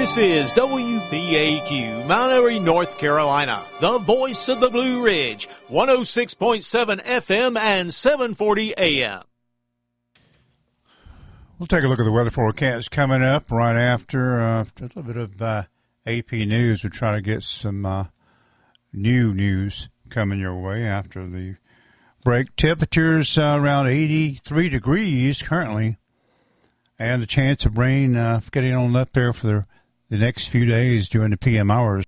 This is WBAQ, Mount Airy, North Carolina, the voice of the Blue Ridge, 106.7 FM and 740 AM. We'll take a look at the weather forecast coming up right after a little bit of AP News. We'll try to get some new news coming your way after the break. Temperatures around 83 degrees currently, and a chance of rain getting on up there for the next few days during the PM hours.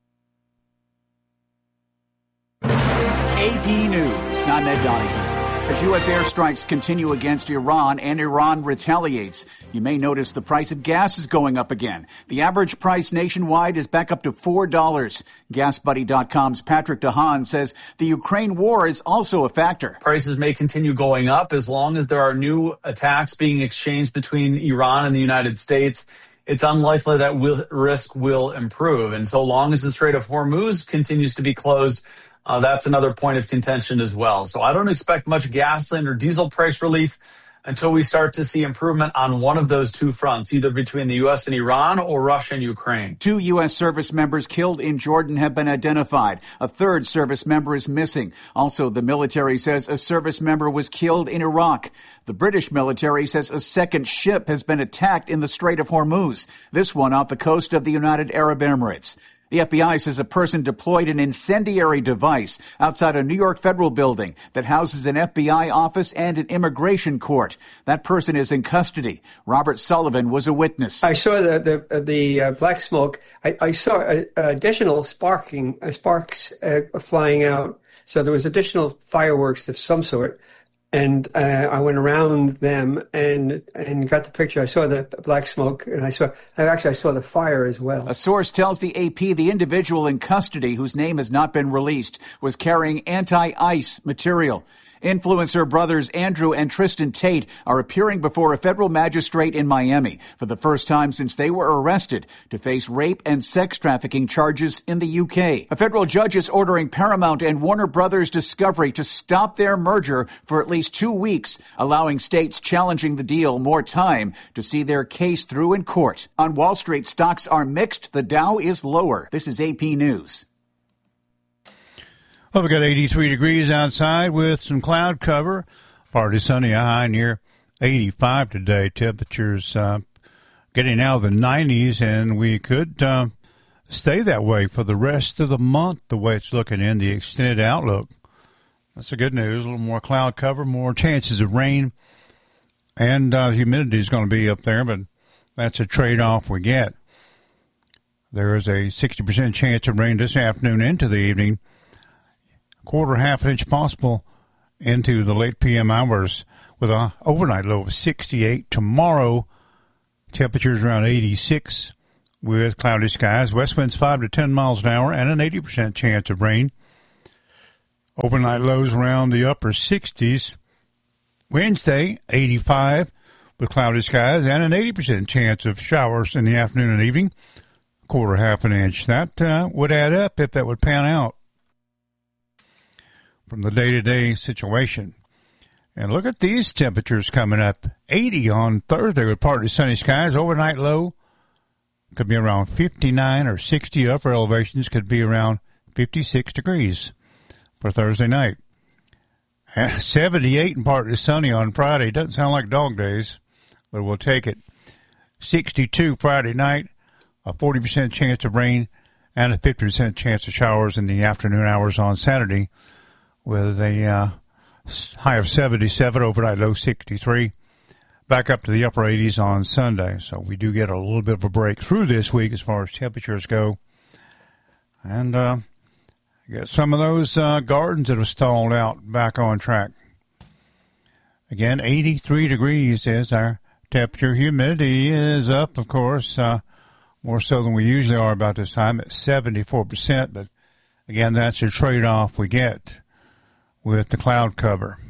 AP News, I'm Ed Donahue. As U.S. airstrikes continue against Iran and Iran retaliates, you may notice the price of gas is going up again. The average price nationwide is back up to $4. GasBuddy.com's Patrick DeHaan says the Ukraine war is also a factor. Prices may continue going up as long as there are new attacks being exchanged between Iran and the United States. It's unlikely that risk will improve. And so long as the Strait of Hormuz continues to be closed, that's another point of contention as well. So I don't expect much gasoline or diesel price relief until we start to see improvement on one of those two fronts, either between the U.S. and Iran or Russia and Ukraine. 2 U.S. service members killed in Jordan have been identified. A third service member is missing. Also, the military says a service member was killed in Iraq. The British military says a second ship has been attacked in the Strait of Hormuz, this one off the coast of the United Arab Emirates. The FBI says a person deployed an incendiary device outside a New York federal building that houses an FBI office and an immigration court. That person is in custody. Robert Sullivan was a witness. I saw the black smoke. I saw additional sparks flying out. So there was additional fireworks of some sort. And I went around them and got the picture. I saw the black smoke, and I saw the fire as well. A source tells the AP the individual in custody, whose name has not been released, was carrying anti-ice material. Influencer brothers Andrew and Tristan Tate are appearing before a federal magistrate in Miami for the first time since they were arrested to face rape and sex trafficking charges in the UK. A federal judge is ordering Paramount and Warner Brothers Discovery to stop their merger for at least 2 weeks, allowing states challenging the deal more time to see their case through in court. On Wall Street, stocks are mixed. The Dow is lower. This is AP News. Well, we got 83 degrees outside with some cloud cover. Partly sunny, a high near 85 today. Temperatures getting out of the 90s, and we could stay that way for the rest of the month, the way it's looking in the extended outlook. That's the good news. A little more cloud cover, more chances of rain, and humidity is going to be up there, but that's a trade-off we get. There is a 60% chance of rain this afternoon into the evening. Quarter, half an inch possible into the late PM hours with an overnight low of 68. Tomorrow, temperatures around 86 with cloudy skies. West winds 5 to 10 miles an hour and an 80% chance of rain. Overnight lows around the upper 60s. Wednesday, 85 with cloudy skies and an 80% chance of showers in the afternoon and evening. Quarter, half an inch. That would add up if that would pan out from the day-to-day situation. And look at these temperatures coming up. 80 on Thursday with partly sunny skies. Overnight low could be around 59 or 60. Upper elevations could be around 56 degrees for Thursday night. 78 and partly sunny on Friday. Doesn't sound like dog days, but we'll take it. 62 Friday night. A 40% chance of rain and a 50% chance of showers in the afternoon hours on Saturday, with a high of 77, overnight low 63, back up to the upper 80s on Sunday. So we do get a little bit of a break through this week as far as temperatures go. And get some of those gardens that have stalled out back on track. Again, 83 degrees is our temperature. Humidity is up, of course, more so than we usually are about this time at 74%. But, again, that's a trade-off we get with the cloud cover.